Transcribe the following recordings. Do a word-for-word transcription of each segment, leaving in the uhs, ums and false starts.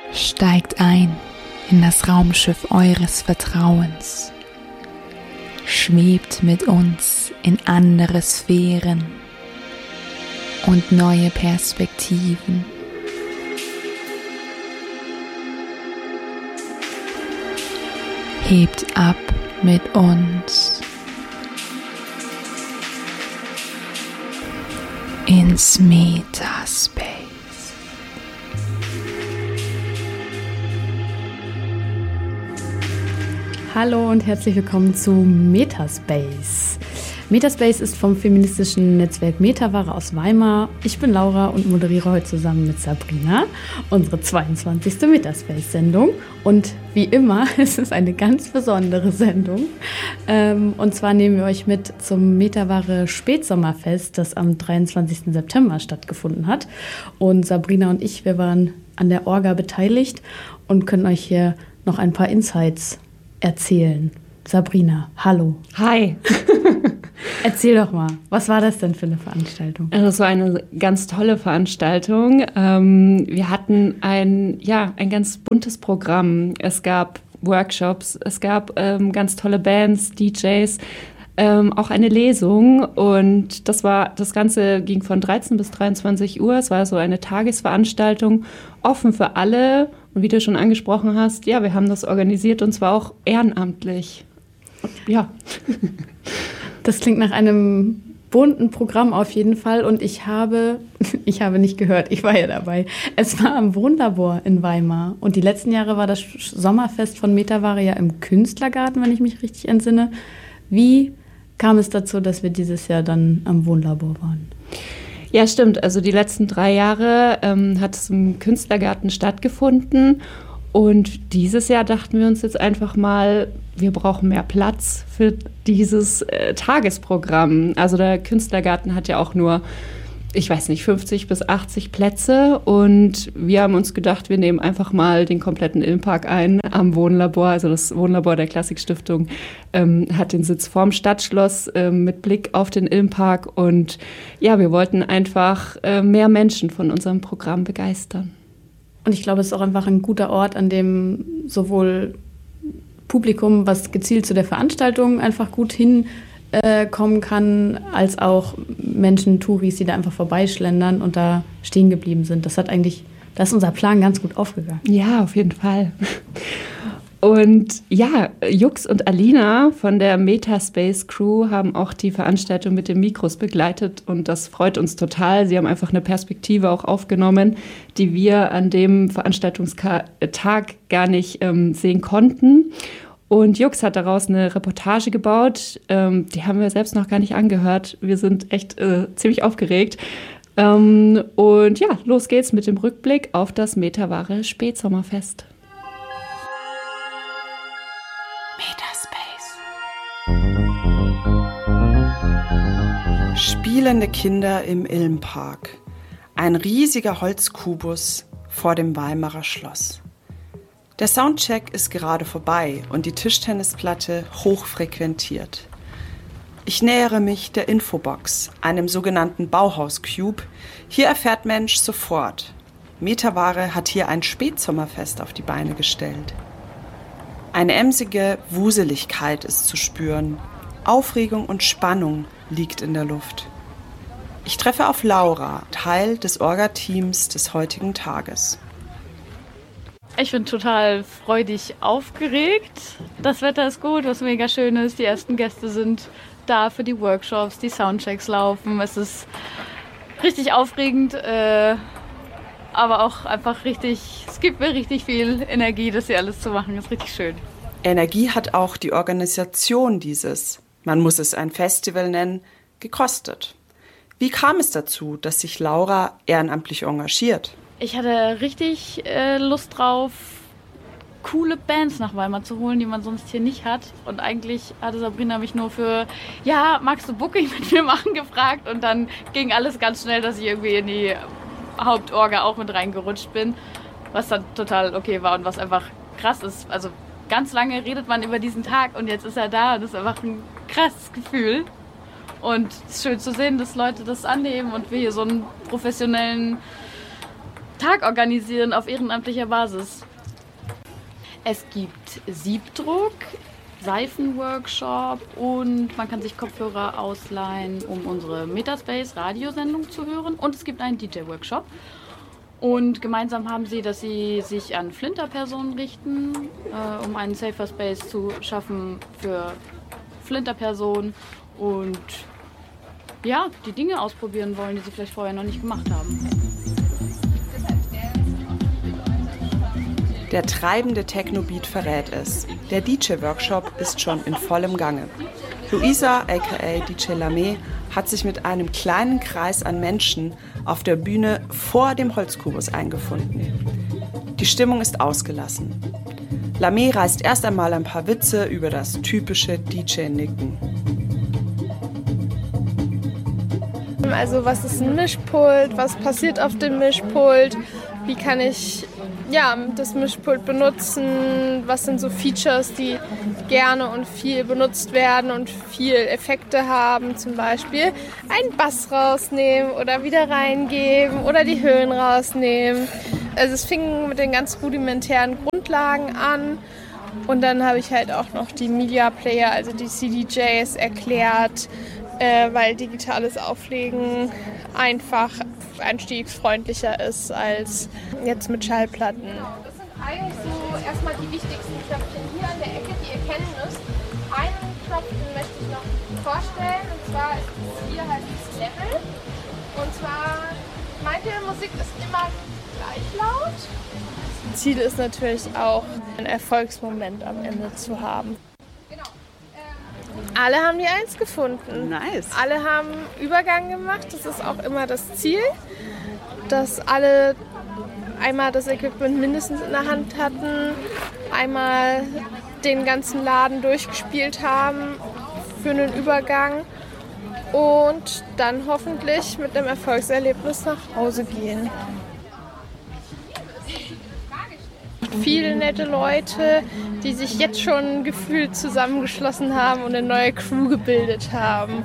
Steigt ein in das Raumschiff eures Vertrauens. Schwebt mit uns in andere Sphären und neue Perspektiven. Hebt ab mit uns ins Metaspace. Hallo und herzlich willkommen zu Metaspace. Metaspace ist vom feministischen Netzwerk Metaware aus Weimar. Ich bin Laura und moderiere heute zusammen mit Sabrina unsere zweiundzwanzigste Metaspace-Sendung. Und wie immer ist es eine ganz besondere Sendung. Und zwar nehmen wir euch mit zum Metaware Spätsommerfest, das am dreiundzwanzigsten September stattgefunden hat. Und Sabrina und ich, wir waren an der Orga beteiligt und können euch hier noch ein paar Insights erzählen. Sabrina, hallo. Hi. Erzähl doch mal, was war das denn für eine Veranstaltung? Das war eine ganz tolle Veranstaltung. Wir hatten ein, ja, ein ganz buntes Programm. Es gab Workshops, es gab ganz tolle Bands, D Js, auch eine Lesung. Und das war, das Ganze ging von dreizehn bis dreiundzwanzig Uhr. Es war so eine Tagesveranstaltung, offen für alle. Und wie du schon angesprochen hast, ja, wir haben das organisiert und zwar auch ehrenamtlich. Ja. Das klingt nach einem bunten Programm auf jeden Fall. Und ich habe, ich habe nicht gehört, ich war ja dabei. Es war am Wohnlabor in Weimar. Und die letzten Jahre war das Sommerfest von Metaware ja im Künstlergarten, wenn ich mich richtig entsinne. Wie kam es dazu, dass wir dieses Jahr dann am Wohnlabor waren? Ja, stimmt. Also die letzten drei Jahre ähm, hat es im Künstlergarten stattgefunden. Und dieses Jahr dachten wir uns jetzt einfach mal, wir brauchen mehr Platz für dieses äh, Tagesprogramm. Also der Künstlergarten hat ja auch nur, ich weiß nicht, fünfzig bis achtzig Plätze. Und wir haben uns gedacht, wir nehmen einfach mal den kompletten Ilmpark ein am Wohnlabor. Also das Wohnlabor der Klassikstiftung ähm, hat den Sitz vorm Stadtschloss ähm, mit Blick auf den Ilmpark. Und ja, wir wollten einfach äh, mehr Menschen von unserem Programm begeistern. Und ich glaube, es ist auch einfach ein guter Ort, an dem sowohl Publikum, was gezielt zu der Veranstaltung einfach gut hinkommen kann, als auch Menschen, Touris, die da einfach vorbeischlendern und da stehen geblieben sind. Das hat eigentlich, da ist unser Plan ganz gut aufgegangen. Ja, auf jeden Fall. Und ja, Jux und Alina von der Metaspace Crew haben auch die Veranstaltung mit den Mikros begleitet und das freut uns total. Sie haben einfach eine Perspektive auch aufgenommen, die wir an dem Veranstaltungstag gar nicht ähm, sehen konnten. Und Jux hat daraus eine Reportage gebaut, ähm, die haben wir selbst noch gar nicht angehört. Wir sind echt äh, ziemlich aufgeregt. Ähm, und ja, los geht's mit dem Rückblick auf das Metaware Spätsommerfest. Spielende Kinder im Ilmpark. Ein riesiger Holzkubus vor dem Weimarer Schloss. Der Soundcheck ist gerade vorbei und die Tischtennisplatte hochfrequentiert. Ich nähere mich der Infobox, einem sogenannten Bauhaus-Cube. Hier erfährt Mensch sofort: Metaware hat hier ein Spätsommerfest auf die Beine gestellt. Eine emsige Wuseligkeit ist zu spüren. Aufregung und Spannung liegt in der Luft. Ich treffe auf Laura, Teil des Orga-Teams des heutigen Tages. Ich bin total freudig aufgeregt. Das Wetter ist gut, was mega schön ist. Die ersten Gäste sind da für die Workshops, die Soundchecks laufen. Es ist richtig aufregend, äh, aber auch einfach richtig, es gibt mir richtig viel Energie, das hier alles zu machen. Das ist richtig schön. Energie hat auch die Organisation dieses, man muss es ein Festival nennen, gekostet. Wie kam es dazu, dass sich Laura ehrenamtlich engagiert? Ich hatte richtig äh, Lust drauf, coole Bands nach Weimar zu holen, die man sonst hier nicht hat. Und eigentlich hatte Sabrina mich nur für, ja, magst du Booking mit mir machen, gefragt. Und dann ging alles ganz schnell, dass ich irgendwie in die Hauptorga auch mit reingerutscht bin. Was dann total okay war und was einfach krass ist. Also ganz lange redet man über diesen Tag und jetzt ist er da. Und das ist einfach ein krasses Gefühl. Und es ist schön zu sehen, dass Leute das annehmen und wir hier so einen professionellen Tag organisieren auf ehrenamtlicher Basis. Es gibt Siebdruck, Seifenworkshop und man kann sich Kopfhörer ausleihen, um unsere Metaspace Radiosendung zu hören. Und es gibt einen D J-Workshop. Und gemeinsam haben sie, dass sie sich an Flinterpersonen richten, äh, um einen Safer Space zu schaffen für Flinterpersonen und ja, die Dinge ausprobieren wollen, die sie vielleicht vorher noch nicht gemacht haben. Der treibende Techno-Beat verrät es. Der D J-Workshop ist schon in vollem Gange. Luisa, aka D J Lamé, hat sich mit einem kleinen Kreis an Menschen auf der Bühne vor dem Holzkubus eingefunden. Die Stimmung ist ausgelassen. Lamé reißt erst einmal ein paar Witze über das typische D J-Nicken. Also was ist ein Mischpult, was passiert auf dem Mischpult, wie kann ich ja, das Mischpult benutzen, was sind so Features, die gerne und viel benutzt werden und viel Effekte haben, zum Beispiel einen Bass rausnehmen oder wieder reingeben oder die Höhen rausnehmen. Also es fing mit den ganz rudimentären Grundlagen an und dann habe ich halt auch noch die Media Player, also die C D Js erklärt, äh, weil digitales Auflegen einfach einstiegsfreundlicher ist als jetzt mit Schallplatten. Das sind eigentlich so erstmal die wichtigsten Knöpfchen hier an der Ecke, die ihr kennen müsst. Einen Knopf den möchte ich noch vorstellen, und zwar ist das hier halt das Level. Und zwar, meint ihr, Musik ist immer gleich laut? Ziel ist natürlich auch, einen Erfolgsmoment am Ende zu haben. Alle haben die Eins gefunden. Nice. Alle haben Übergang gemacht. Das ist auch immer das Ziel, dass alle einmal das Equipment mindestens in der Hand hatten, einmal den ganzen Laden durchgespielt haben für einen Übergang und dann hoffentlich mit einem Erfolgserlebnis nach Hause gehen. Viele nette Leute, die sich jetzt schon gefühlt zusammengeschlossen haben und eine neue Crew gebildet haben.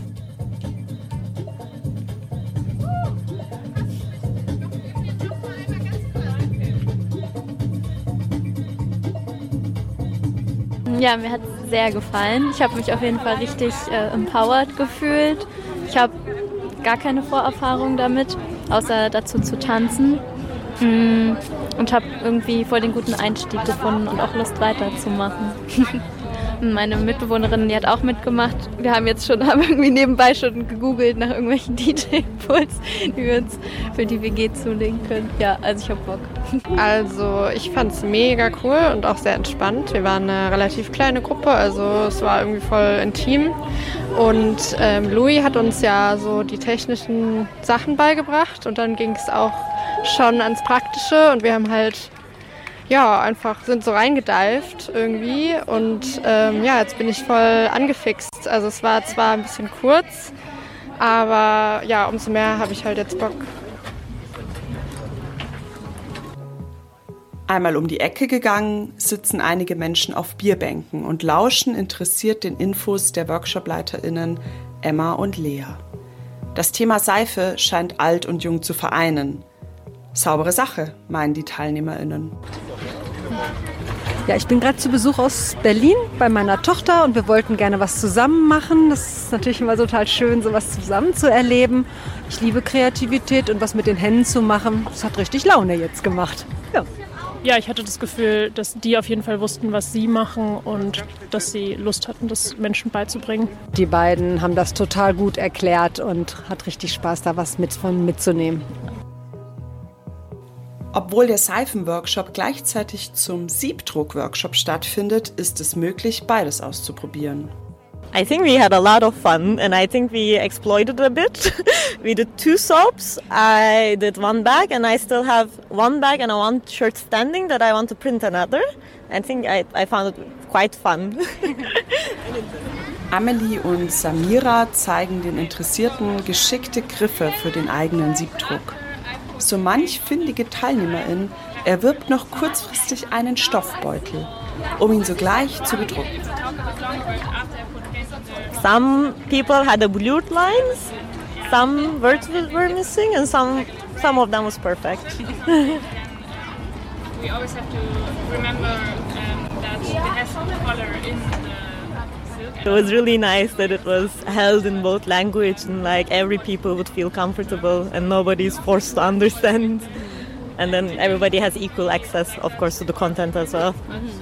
Ja, mir hat es sehr gefallen. Ich habe mich auf jeden Fall richtig äh, empowered gefühlt. Ich habe gar keine Vorerfahrung damit, außer dazu zu tanzen. Mm, und habe irgendwie voll den guten Einstieg gefunden und auch Lust weiterzumachen. Meine Mitbewohnerin, die hat auch mitgemacht. Wir haben jetzt schon, haben irgendwie nebenbei schon gegoogelt nach irgendwelchen D J-Pools, die wir uns für die W G zulegen können. Ja, also ich hab Bock. Also ich fand es mega cool und auch sehr entspannt. Wir waren eine relativ kleine Gruppe, also es war irgendwie voll intim. Und ähm, Louis hat uns ja so die technischen Sachen beigebracht und dann ging es auch schon ans Praktische und wir haben halt ja, einfach sind so reingedived irgendwie und ähm, ja, jetzt bin ich voll angefixt. Also es war zwar ein bisschen kurz, aber ja, umso mehr habe ich halt jetzt Bock. Einmal um die Ecke gegangen, sitzen einige Menschen auf Bierbänken und lauschen interessiert den Infos der WorkshopleiterInnen Emma und Lea. Das Thema Seife scheint alt und jung zu vereinen. Saubere Sache, meinen die TeilnehmerInnen. Ja, ich bin gerade zu Besuch aus Berlin bei meiner Tochter und wir wollten gerne was zusammen machen. Das ist natürlich immer total schön, sowas zusammen zu erleben. Ich liebe Kreativität und was mit den Händen zu machen. Das hat richtig Laune jetzt gemacht. Ja. Ja, ich hatte das Gefühl, dass die auf jeden Fall wussten, was sie machen und dass sie Lust hatten, das Menschen beizubringen. Die beiden haben das total gut erklärt und hat richtig Spaß, da was mit von mitzunehmen. Obwohl der Seifenworkshop gleichzeitig zum Siebdruck-Workshop stattfindet, ist es möglich, beides auszuprobieren. I think we had a lot of fun and I think we exploited a bit. We did two soaps, I did one bag and I still have one bag and one shirt standing that I want to print another. I think I, I found it quite fun. Amelie und Samira zeigen den Interessierten geschickte Griffe für den eigenen Siebdruck. So manch findige Teilnehmerin erwirbt noch kurzfristig einen Stoffbeutel, um ihn sogleich zu bedrucken. Some people had the blurred lines, some words were missing and some some of them was perfect. We always have to remember um, that it has color in the silk. It was really nice that it was held in both language and like every people would feel comfortable and nobody's forced to understand. And then everybody has equal access, of course, to the content as well.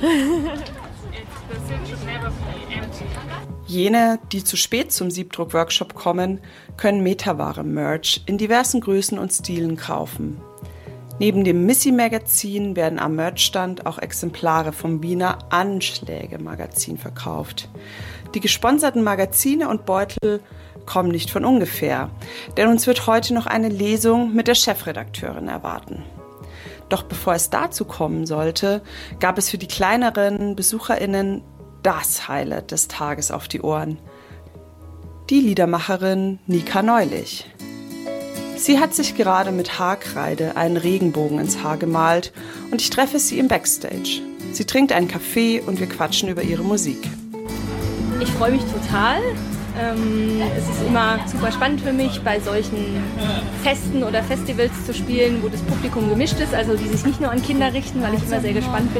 Jene, die zu spät zum Siebdruck-Workshop kommen, können Metaware-Merch in diversen Größen und Stilen kaufen. Neben dem Missy-Magazin werden am Merchstand auch Exemplare vom Wiener Anschläge-Magazin verkauft. Die gesponserten Magazine und Beutel kommen nicht von ungefähr, denn uns wird heute noch eine Lesung mit der Chefredakteurin erwarten. Doch bevor es dazu kommen sollte, gab es für die kleineren BesucherInnen das Highlight des Tages auf die Ohren. Die Liedermacherin Nika Neulich. Sie hat sich gerade mit Haarkreide einen Regenbogen ins Haar gemalt und ich treffe sie im Backstage. Sie trinkt einen Kaffee und wir quatschen über ihre Musik. Ich freue mich total. Ähm, es ist immer super spannend für mich, bei solchen Festen oder Festivals zu spielen, wo das Publikum gemischt ist, also die sich nicht nur an Kinder richten, weil ich immer sehr gespannt bin,